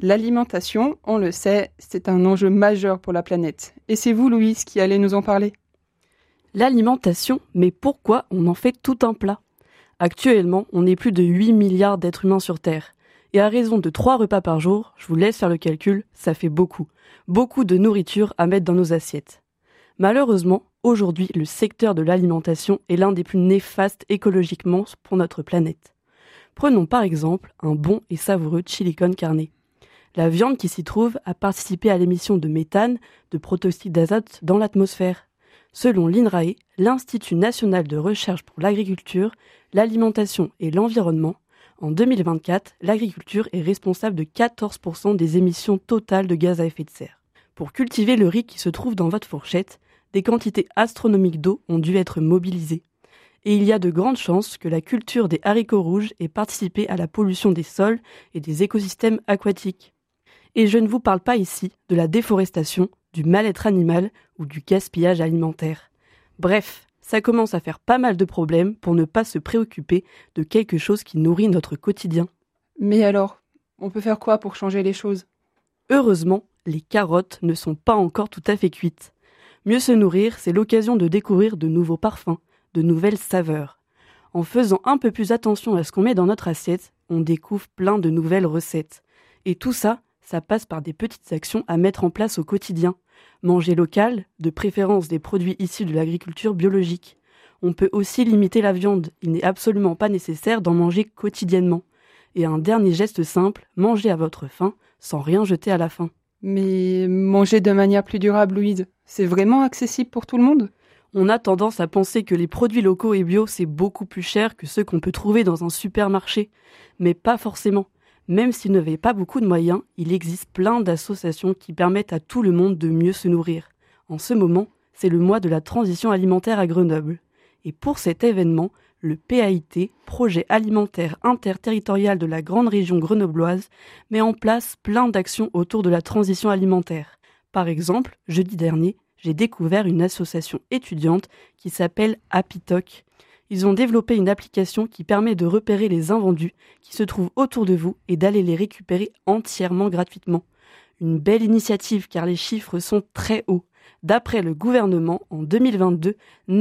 L'alimentation, on le sait, c'est un enjeu majeur pour la planète. Et c'est vous, Louise, qui allez nous en parler. L'alimentation, mais pourquoi on en fait tout un plat ? Actuellement, on est plus de 8 milliards d'êtres humains sur Terre. Et à raison de 3 repas par jour, je vous laisse faire le calcul, ça fait beaucoup. Beaucoup de nourriture à mettre dans nos assiettes. Malheureusement, aujourd'hui, le secteur de l'alimentation est l'un des plus néfastes écologiquement pour notre planète. Prenons par exemple un bon et savoureux chili con carne. La viande qui s'y trouve a participé à l'émission de méthane, de protoxyde d'azote dans l'atmosphère. Selon l'INRAE, l'Institut national de recherche pour l'agriculture, l'alimentation et l'environnement, en 2024, l'agriculture est responsable de 14% des émissions totales de gaz à effet de serre. Pour cultiver le riz qui se trouve dans votre fourchette, des quantités astronomiques d'eau ont dû être mobilisées. Et il y a de grandes chances que la culture des haricots rouges ait participé à la pollution des sols et des écosystèmes aquatiques. Et je ne vous parle pas ici de la déforestation, du mal-être animal ou du gaspillage alimentaire. Bref, ça commence à faire pas mal de problèmes pour ne pas se préoccuper de quelque chose qui nourrit notre quotidien. Mais alors, on peut faire quoi pour changer les choses ? Heureusement, les carottes ne sont pas encore tout à fait cuites. Mieux se nourrir, c'est l'occasion de découvrir de nouveaux parfums, de nouvelles saveurs. En faisant un peu plus attention à ce qu'on met dans notre assiette, on découvre plein de nouvelles recettes. Et tout ça, ça passe par des petites actions à mettre en place au quotidien. Manger local, de préférence des produits issus de l'agriculture biologique. On peut aussi limiter la viande, il n'est absolument pas nécessaire d'en manger quotidiennement. Et un dernier geste simple, manger à votre faim, sans rien jeter à la fin. Mais manger de manière plus durable, Louise, c'est vraiment accessible pour tout le monde ? On a tendance à penser que les produits locaux et bio, c'est beaucoup plus cher que ceux qu'on peut trouver dans un supermarché. Mais pas forcément. Même s'il n'y avait pas beaucoup de moyens, il existe plein d'associations qui permettent à tout le monde de mieux se nourrir. En ce moment, c'est le mois de la transition alimentaire à Grenoble. Et pour cet événement, le PAIT, Projet alimentaire interterritorial de la grande région grenobloise, met en place plein d'actions autour de la transition alimentaire. Par exemple, jeudi dernier, j'ai découvert une association étudiante qui s'appelle Happytalk. Ils ont développé une application qui permet de repérer les invendus qui se trouvent autour de vous et d'aller les récupérer entièrement gratuitement. Une belle initiative car les chiffres sont très hauts. D'après le gouvernement, en 2022,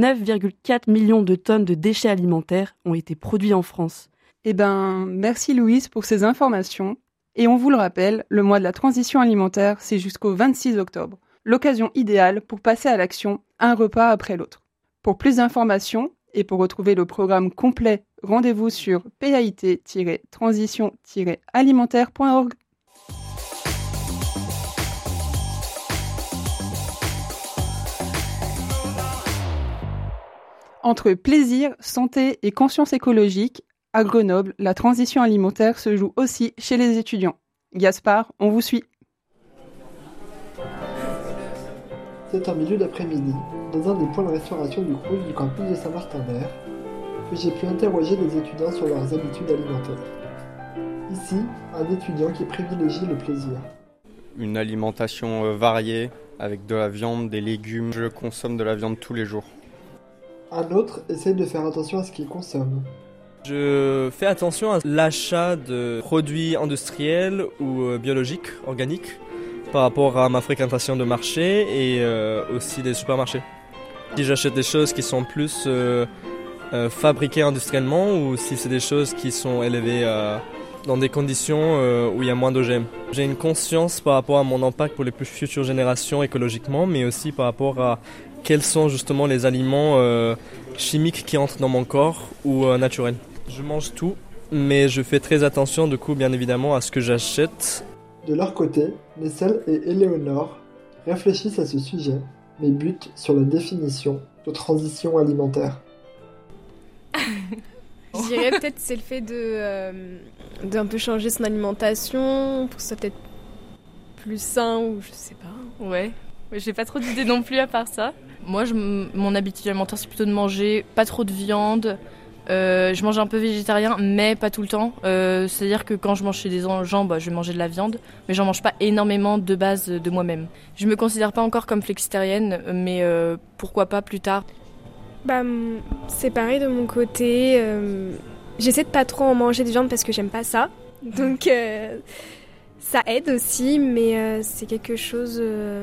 9,4 millions de tonnes de déchets alimentaires ont été produits en France. Merci Louise pour ces informations. Et on vous le rappelle, le mois de la transition alimentaire, c'est jusqu'au 26 octobre. L'occasion idéale pour passer à l'action, un repas après l'autre. Pour plus d'informations et pour retrouver le programme complet, rendez-vous sur pait-transition-alimentaire.org. Entre plaisir, santé et conscience écologique, à Grenoble, la transition alimentaire se joue aussi chez les étudiants. Gaspard, on vous suit. C'est en milieu d'après-midi, dans un des points de restauration du Crous du campus de Saint-Martin-d'Air, que j'ai pu interroger les étudiants sur leurs habitudes alimentaires. Ici, un étudiant qui privilégie le plaisir. Une alimentation variée, avec de la viande, des légumes. Je consomme de la viande tous les jours. Un autre essaie de faire attention à ce qu'il consomme. Je fais attention à l'achat de produits industriels ou biologiques, organiques, par rapport à ma fréquentation de marché et aussi des supermarchés. Si j'achète des choses qui sont plus fabriquées industriellement ou si c'est des choses qui sont élevées dans des conditions où il y a moins d'OGM. J'ai une conscience par rapport à mon impact pour les plus futures générations écologiquement, mais aussi par rapport à quels sont justement les aliments chimiques qui entrent dans mon corps ou naturels. Je mange tout, mais je fais très attention du coup bien évidemment à ce que j'achète. De leur côté, Nessel et Éléonore réfléchissent à ce sujet, mais butent sur la définition de transition alimentaire. Je dirais peut-être que c'est le fait d'un peu changer son alimentation pour que ce soit peut-être plus sain ou je sais pas. Ouais, j'ai pas trop d'idées non plus à part ça. Moi, mon habitude alimentaire, c'est plutôt de manger pas trop de viande. Je mange un peu végétarien, mais pas tout le temps. C'est-à-dire que quand je mange chez des gens, je vais manger de la viande, mais j'en mange pas énormément de base de moi-même. Je me considère pas encore comme flexitarienne, mais pourquoi pas plus tard. C'est pareil de mon côté. J'essaie de pas trop en manger de viande parce que j'aime pas ça. Donc Ça aide aussi, mais c'est quelque chose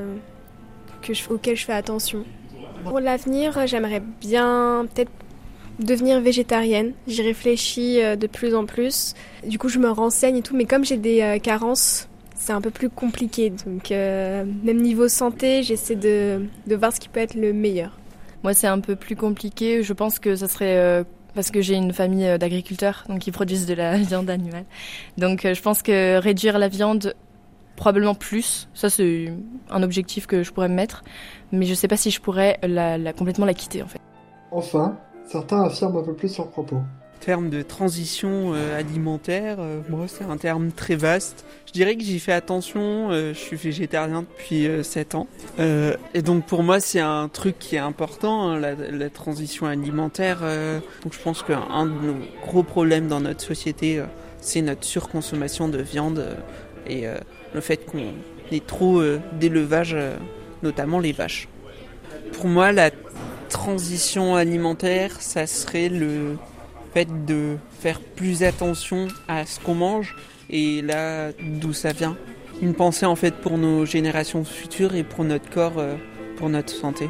auquel je fais attention. Pour l'avenir, j'aimerais bien peut-être devenir végétarienne. J'y réfléchis de plus en plus. Du coup, je me renseigne et tout, mais comme j'ai des carences, c'est un peu plus compliqué. Donc, même niveau santé, j'essaie de voir ce qui peut être le meilleur. Moi, c'est un peu plus compliqué. Je pense que ça serait parce que j'ai une famille d'agriculteurs, donc qui produisent de la viande animale. Donc, je pense que réduire la viande, probablement plus. Ça, c'est un objectif que je pourrais me mettre. Mais je ne sais pas si je pourrais complètement la quitter, en fait. Enfin, certains affirment un peu plus leurs propos. En termes de transition alimentaire, moi c'est un terme très vaste. Je dirais que j'y fais attention, je suis végétarien depuis 7 ans. Et donc pour moi c'est un truc qui est important, hein, la transition alimentaire. Donc je pense qu'un de nos gros problèmes dans notre société, c'est notre surconsommation de viande et le fait qu'on ait trop d'élevage, notamment les vaches. Pour moi la transition alimentaire, ça serait le fait de faire plus attention à ce qu'on mange et là d'où ça vient. Une pensée en fait pour nos générations futures et pour notre corps, pour notre santé.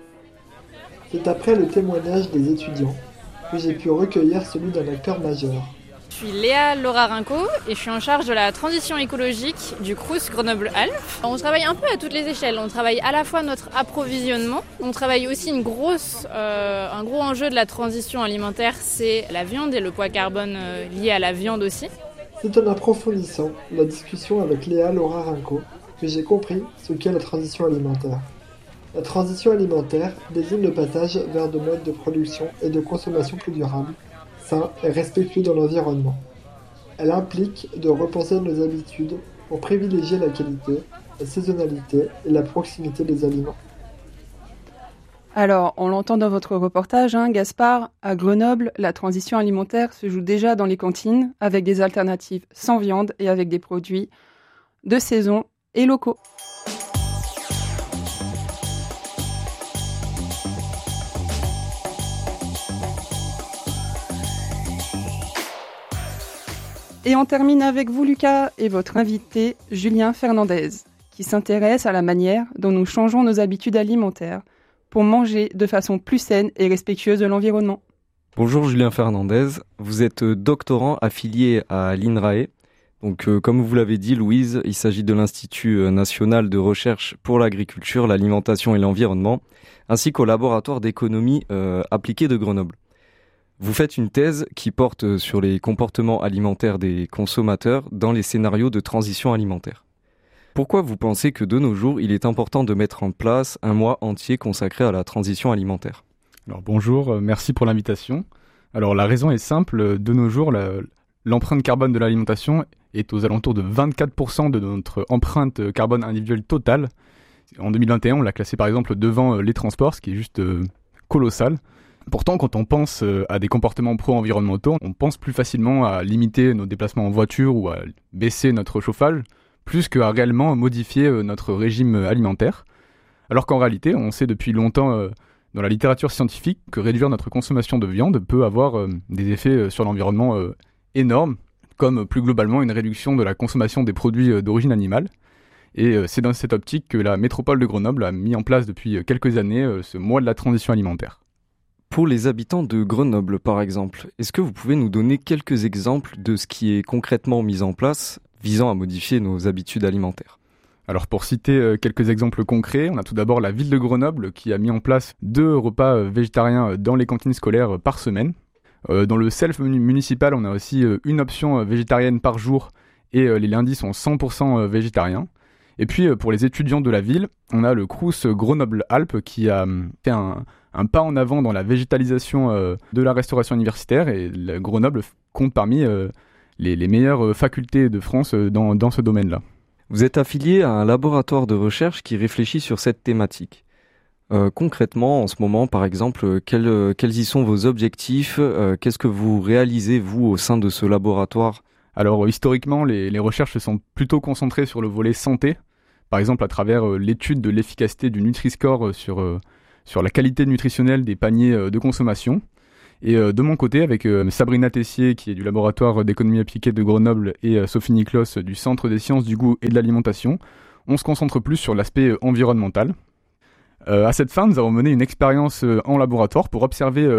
C'est après le témoignage des étudiants que j'ai pu recueillir celui d'un acteur majeur. Je suis Léa Laura Rinco et je suis en charge de la transition écologique du Crous Grenoble-Alpes. On travaille un peu à toutes les échelles. On travaille à la fois notre approvisionnement, on travaille aussi un gros enjeu de la transition alimentaire, c'est la viande et le poids carbone lié à la viande aussi. C'est en approfondissant la discussion avec Léa Laura Rinco que j'ai compris ce qu'est la transition alimentaire. La transition alimentaire désigne le passage vers de modes de production et de consommation plus durables, sains et respectueux de l'environnement. Elle implique de repenser nos habitudes pour privilégier la qualité, la saisonnalité et la proximité des aliments. Alors, on l'entend dans votre reportage, Gaspard, à Grenoble, la transition alimentaire se joue déjà dans les cantines avec des alternatives sans viande et avec des produits de saison et locaux. Et on termine avec vous, Lucas, et votre invité, Julien Fernandez, qui s'intéresse à la manière dont nous changeons nos habitudes alimentaires pour manger de façon plus saine et respectueuse de l'environnement. Bonjour Julien Fernandez, vous êtes doctorant affilié à l'INRAE. Donc, comme vous l'avez dit, Louise, il s'agit de l'Institut national de recherche pour l'agriculture, l'alimentation et l'environnement, ainsi qu'au laboratoire d'économie appliquée de Grenoble. Vous faites une thèse qui porte sur les comportements alimentaires des consommateurs dans les scénarios de transition alimentaire. Pourquoi vous pensez que de nos jours, il est important de mettre en place un mois entier consacré à la transition alimentaire ? Alors bonjour, merci pour l'invitation. Alors la raison est simple, de nos jours, l'empreinte carbone de l'alimentation est aux alentours de 24% de notre empreinte carbone individuelle totale. En 2021, on l'a classé par exemple devant les transports, ce qui est juste colossal. Pourtant, quand on pense à des comportements pro-environnementaux, on pense plus facilement à limiter nos déplacements en voiture ou à baisser notre chauffage, plus qu'à réellement modifier notre régime alimentaire. Alors qu'en réalité, on sait depuis longtemps dans la littérature scientifique que réduire notre consommation de viande peut avoir des effets sur l'environnement énormes, comme plus globalement une réduction de la consommation des produits d'origine animale. Et c'est dans cette optique que la métropole de Grenoble a mis en place depuis quelques années ce mois de la transition alimentaire. Pour les habitants de Grenoble, par exemple, est-ce que vous pouvez nous donner quelques exemples de ce qui est concrètement mis en place visant à modifier nos habitudes alimentaires ? Alors pour citer quelques exemples concrets, on a tout d'abord la ville de Grenoble qui a mis en place 2 repas végétariens dans les cantines scolaires par semaine. Dans le self municipal, on a aussi une option végétarienne par jour et les lundis sont 100% végétariens. Et puis pour les étudiants de la ville, on a le Crous Grenoble-Alpes qui a fait un pas en avant dans la végétalisation de la restauration universitaire et Grenoble compte parmi les meilleures facultés de France dans ce domaine-là. Vous êtes affilié à un laboratoire de recherche qui réfléchit sur cette thématique. Concrètement, en ce moment, par exemple, quels y sont vos objectifs ? Qu'est-ce que vous réalisez, vous, au sein de ce laboratoire ? Alors, historiquement, les recherches se sont plutôt concentrées sur le volet santé, par exemple à travers l'étude de l'efficacité du Nutri-Score sur la qualité nutritionnelle des paniers de consommation. Et de mon côté, avec Sabrina Tessier, qui est du laboratoire d'économie appliquée de Grenoble, et Sophie Niklos du Centre des sciences du goût et de l'alimentation, on se concentre plus sur l'aspect environnemental. À cette fin, nous avons mené une expérience en laboratoire pour observer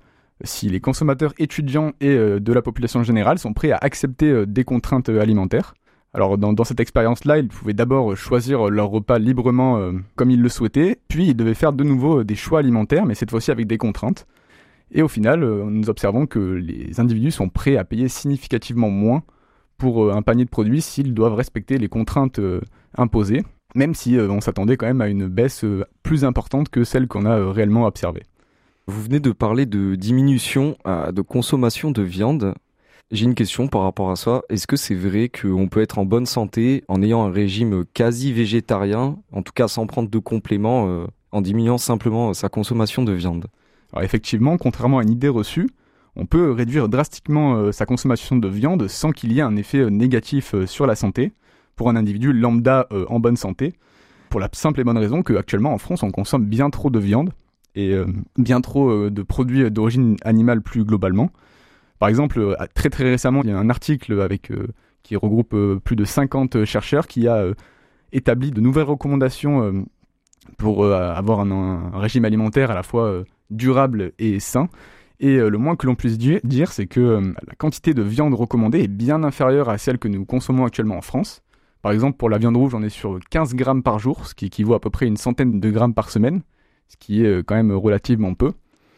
si les consommateurs étudiants et de la population générale sont prêts à accepter des contraintes alimentaires. Alors dans cette expérience-là, ils pouvaient d'abord choisir leur repas librement comme ils le souhaitaient, puis ils devaient faire de nouveau des choix alimentaires, mais cette fois-ci avec des contraintes. Et au final, nous observons que les individus sont prêts à payer significativement moins pour un panier de produits s'ils doivent respecter les contraintes imposées, même si on s'attendait quand même à une baisse plus importante que celle qu'on a réellement observée. Vous venez de parler de diminution de consommation de viande. J'ai une question par rapport à ça. Est-ce que c'est vrai qu'on peut être en bonne santé en ayant un régime quasi végétarien, en tout cas sans prendre de compléments, en diminuant simplement sa consommation de viande ? Alors effectivement, contrairement à une idée reçue, on peut réduire drastiquement sa consommation de viande sans qu'il y ait un effet négatif sur la santé pour un individu lambda en bonne santé, pour la simple et bonne raison qu'actuellement en France on consomme bien trop de viande et bien trop de produits d'origine animale plus globalement. Par exemple, très très récemment, il y a un article qui regroupe plus de 50 chercheurs qui a établi de nouvelles recommandations pour avoir un régime alimentaire à la fois durable et sain. Et le moins que l'on puisse dire, c'est que la quantité de viande recommandée est bien inférieure à celle que nous consommons actuellement en France. Par exemple, pour la viande rouge, on est sur 15 grammes par jour, ce qui équivaut à peu près une centaine de grammes par semaine, ce qui est quand même relativement peu.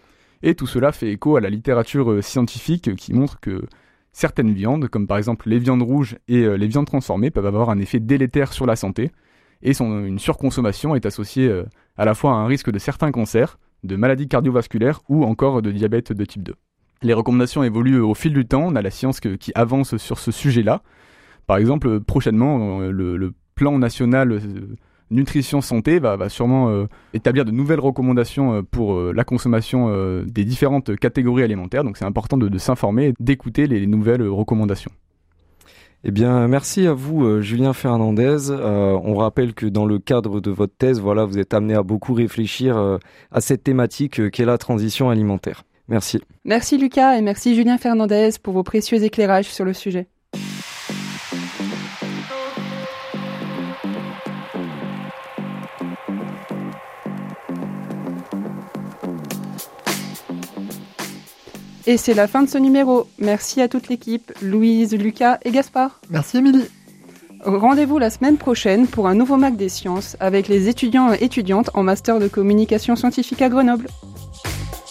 Et tout cela fait écho à la littérature scientifique qui montre que certaines viandes, comme par exemple les viandes rouges et les viandes transformées, peuvent avoir un effet délétère sur la santé. Et une surconsommation est associée à la fois à un risque de certains cancers, de maladies cardiovasculaires ou encore de diabète de type 2. Les recommandations évoluent au fil du temps, on a la science qui avance sur ce sujet-là. Par exemple, prochainement, le plan national Nutrition Santé va sûrement établir de nouvelles recommandations pour la consommation des différentes catégories alimentaires. Donc c'est important de s'informer et d'écouter les nouvelles recommandations. Eh bien, merci à vous, Julien Fernandez. On rappelle que dans le cadre de votre thèse, vous êtes amené à beaucoup réfléchir à cette thématique qu'est la transition alimentaire. Merci. Merci Lucas et merci Julien Fernandez pour vos précieux éclairages sur le sujet. Et c'est la fin de ce numéro. Merci à toute l'équipe, Louise, Lucas et Gaspard. Merci Émilie. Rendez-vous la semaine prochaine pour un nouveau MAC des sciences avec les étudiants et étudiantes en master de communication scientifique à Grenoble.